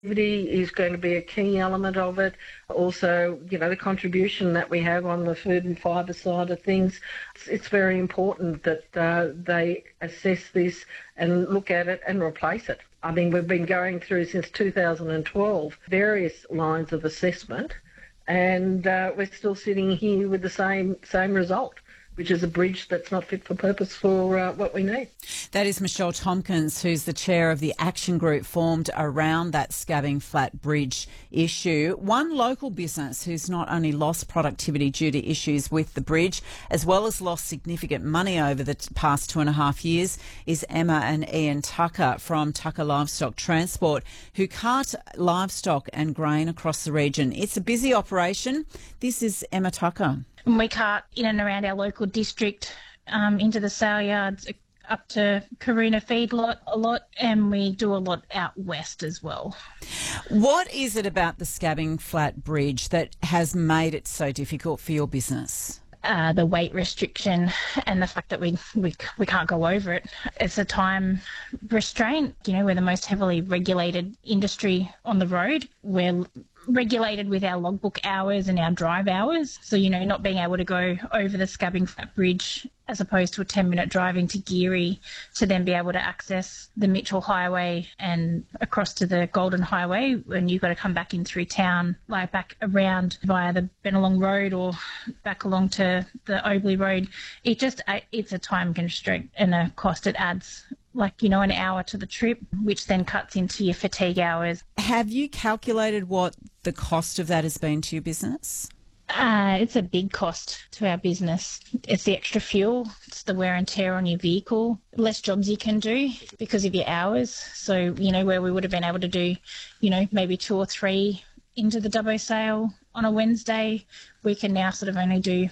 Is going to be a key element of it. Also, the contribution that we have on the food and fibre side of things. It's very important that they assess this and look at it and replace it. I mean, we've been going through since 2012 various lines of assessment, and we're still sitting here with the same result, which is a bridge that's not fit for purpose for what we need. That is Michelle Tompkins, who's the chair of the action group formed around that Scabbing Flat Bridge issue. One local business who's not only lost productivity due to issues with the bridge, as well as lost significant money over the past 2.5 years, is Emma and Ian Tucker from Tucker Livestock Transport, who cart livestock and grain across the region. It's a busy operation. This is Emma Tucker. And we cart in and around our local district, into the sale yards, up to Caruna Feedlot a lot, and we do a lot out west as well. What is it about the Scabbing Flat Bridge that has made it so difficult for your business? The weight restriction and the fact that we can't go over it. It's a time restraint. We're the most heavily regulated industry on the road. We're regulated with our logbook hours and our drive hours. So, not being able to go over the Scabbing Flat Bridge as opposed to a 10-minute drive into Geary to then be able to access the Mitchell Highway and across to the Golden Highway when you've got to come back in through town, like back around via the Bennelong Road or back along to the Obley Road. It's a time constraint and a cost it adds. An hour to the trip, which then cuts into your fatigue hours. Have you calculated what the cost of that has been to your business? It's a big cost to our business. It's the extra fuel, it's the wear and tear on your vehicle, less jobs you can do because of your hours. So, where we would have been able to do, maybe 2 or 3 into the Dubbo sale on a Wednesday, we can now sort of only do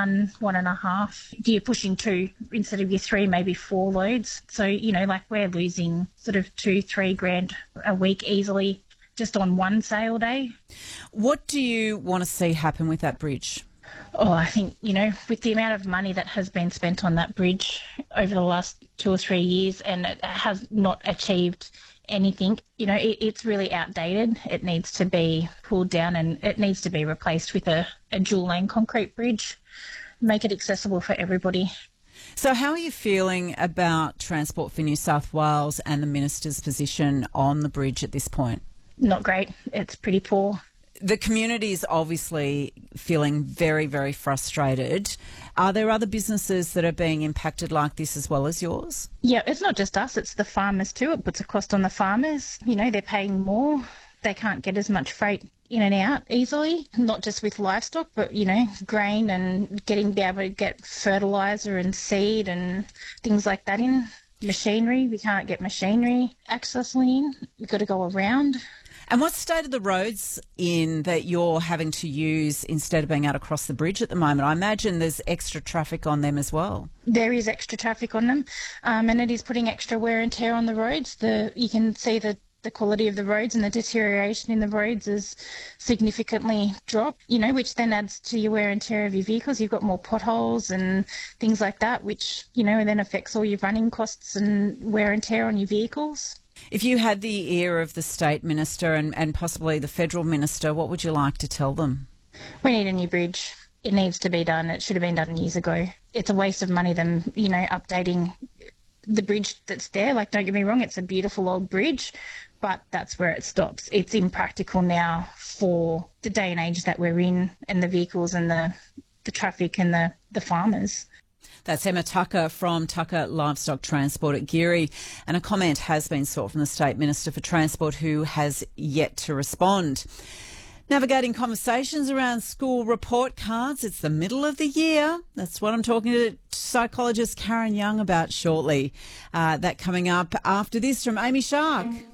1.5. You're pushing 2 instead of your 3, maybe 4 loads. So, we're losing sort of 2-3 grand a week easily just on one sale day. What do you want to see happen with that bridge? Oh, I think, with the amount of money that has been spent on that bridge over the last 2 or 3 years, and it has not achieved anything, it's really outdated. It needs to be pulled down and it needs to be replaced with a dual lane concrete bridge, make it accessible for everybody. So how are you feeling about Transport for New South Wales and the Minister's position on the bridge at this point? Not great. It's pretty poor. The community is obviously feeling very, very frustrated. Are there other businesses that are being impacted like this as well as yours? Yeah, it's not just us, it's the farmers too. It puts a cost on the farmers. They're paying more. They can't get as much freight in and out easily, not just with livestock, but, grain and be able to get fertiliser and seed and things like that in. Machinery, we can't get machinery accessing in. We've got to go around. And what state of the roads in that you're having to use instead of being able to cross the bridge at the moment? I imagine there's extra traffic on them as well. There is extra traffic on them, and it is putting extra wear and tear on the roads. You can see the quality of the roads and the deterioration in the roads is significantly dropped, which then adds to your wear and tear of your vehicles. You've got more potholes and things like that, which, then affects all your running costs and wear and tear on your vehicles. If you had the ear of the State Minister and possibly the Federal Minister, what would you like to tell them? We need a new bridge. It needs to be done. It should have been done years ago. It's a waste of money them, updating the bridge that's there. Don't get me wrong, it's a beautiful old bridge, but that's where it stops. It's impractical now for the day and age that we're in and the vehicles and the traffic and the farmers. That's Emma Tucker from Tucker Livestock Transport at Geary. And a comment has been sought from the State Minister for Transport, who has yet to respond. Navigating conversations around school report cards. It's the middle of the year. That's what I'm talking to psychologist Karen Young about shortly. That coming up after this from Amy Shark.